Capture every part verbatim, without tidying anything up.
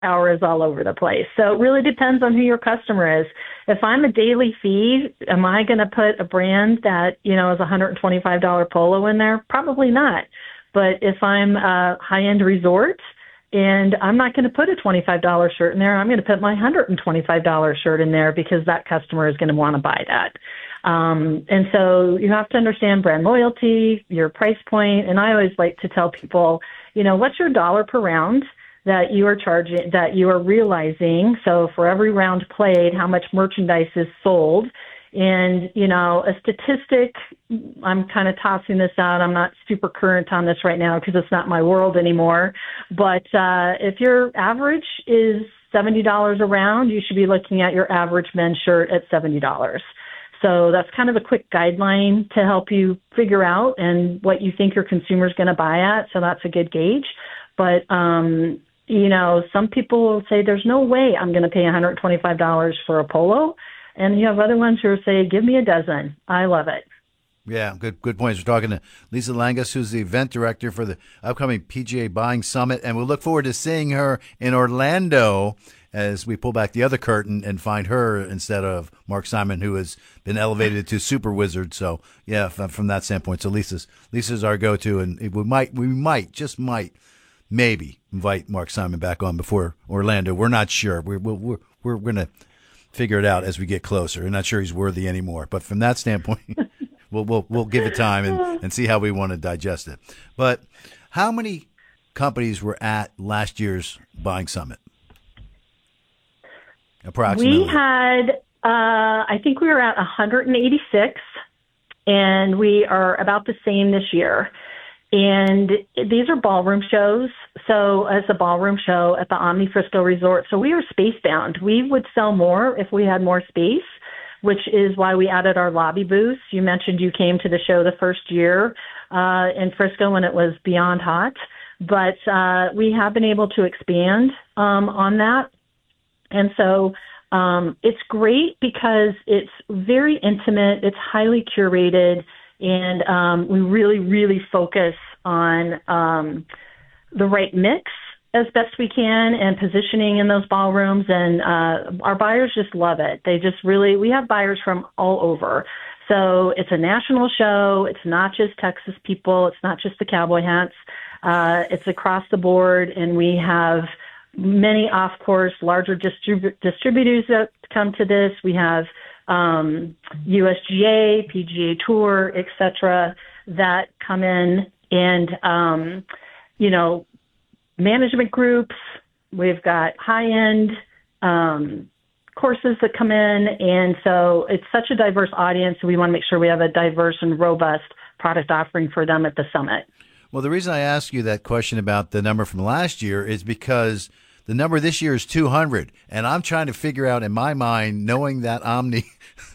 hours all over the place. So it really depends on who your customer is. If I'm a daily fee, am I going to put a brand that, you know, is a one hundred twenty-five dollars polo in there? Probably not. But if I'm a high-end resort and I'm not going to put a twenty-five dollars shirt in there, I'm going to put my one hundred twenty-five dollars shirt in there because that customer is going to want to buy that. Um, and so you have to understand brand loyalty, your price point. And I always like to tell people, you know, what's your dollar per round that you are charging, that you are realizing? So for every round played, how much merchandise is sold? And, you know, a statistic, I'm kind of tossing this out. I'm not super current on this right now because it's not my world anymore. But uh, if your average is seventy dollars a round, you should be looking at your average men's shirt at seventy dollars. So that's kind of a quick guideline to help you figure out and what you think your consumer is going to buy at. So that's a good gauge. But, um, you know, some people will say there's no way I'm going to pay one hundred twenty-five dollars for a polo. And you have other ones who say, give me a dozen. I love it. Yeah, good good points. We're talking to Lisa Langus, who's the event director for the upcoming P G A Buying Summit. And we'll look forward to seeing her in Orlando as we pull back the other curtain and find her instead of Mark Simon, who has been elevated to super wizard. So, yeah, from, from that standpoint. So Lisa's Lisa's our go-to. And we might, we might, just might, maybe invite Mark Simon back on before Orlando. We're not sure. We're, we're, we're, we're going to figure it out as we get closer. We're not sure he's worthy anymore. But from that standpoint, we'll, we'll, we'll give it time and, and see how we want to digest it. But how many companies were at last year's Buying Summit? Approximately. We had, uh, I think we were at one hundred eighty-six, and we are about the same this year. And these are ballroom shows. So as a ballroom show at the Omni Frisco Resort, so we are space bound. We would sell more if we had more space, which is why we added our lobby booths. You mentioned you came to the show the first year uh, in Frisco when it was beyond hot. But uh, we have been able to expand um, on that. And so um, it's great because it's very intimate, it's highly curated, and um, we really, really focus on um, the right mix as best we can and positioning in those ballrooms. And uh, our buyers just love it. They just really, we have buyers from all over. So it's a national show. It's not just Texas people. It's not just the cowboy hats. Uh, it's across the board, and we have many off-course, larger distrib- distributors that come to this. We have um, U S G A, P G A Tour, et cetera, that come in, and, um, you know, management groups. We've got high-end um, courses that come in, and so it's such a diverse audience. We want to make sure we have a diverse and robust product offering for them at the summit. Well, the reason I ask you that question about the number from last year is because the number this year is two hundred, and I'm trying to figure out in my mind, knowing that Omni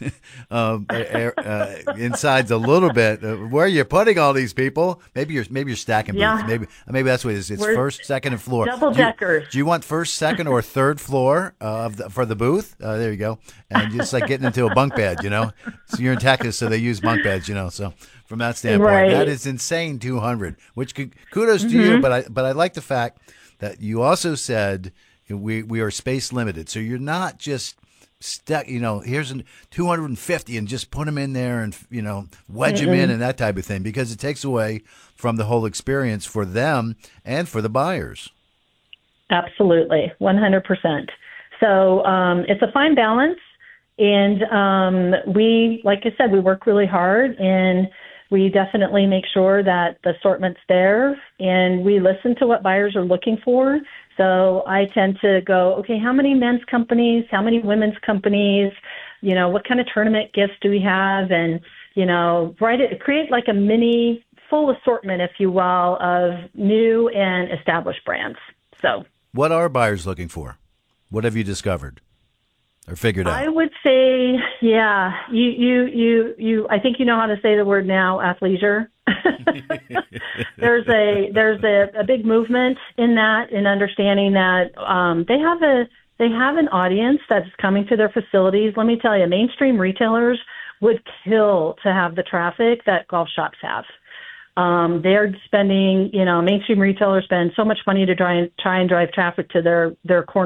uh, uh, insides a little bit, uh, where are you putting all these people? Maybe you're maybe you're stacking booths. Yeah. Maybe maybe that's what it is. It's We're first, second, and floor. Double Do you- deckers. Do you want first, second, or third floor uh, of the, for the booth? Uh, there you go. And just like getting into a bunk bed, you know. So you're in Texas, so they use bunk beds, you know. So from that standpoint, Right. that is insane. two hundred, which could, kudos to Mm-hmm. you. But I but I like the fact that you also said we we are space limited, so you're not just stuck. You know, here's an two hundred fifty and just put them in there and you know wedge them in and that type of thing, because it takes away from the whole experience for them and for the buyers. Absolutely, one hundred percent. So um, it's a fine balance, and um, we, like I said, we work really hard, and we definitely make sure that the assortment's there, and we listen to what buyers are looking for. So I tend to go, okay, how many men's companies, how many women's companies, you know, what kind of tournament gifts do we have? And, you know, write it, create like a mini full assortment, if you will, of new and established brands. So What are buyers looking for? What have you discovered or figured out? I would say, yeah, you, you, you, you, I think you know how to say the word now, athleisure. there's a, there's a, a big movement in that, in understanding that, um, they have a, they have an audience that's coming to their facilities. Let me tell you, mainstream retailers would kill to have the traffic that golf shops have. Um, they're spending, you know, mainstream retailers spend so much money to try and try and drive traffic to their their corner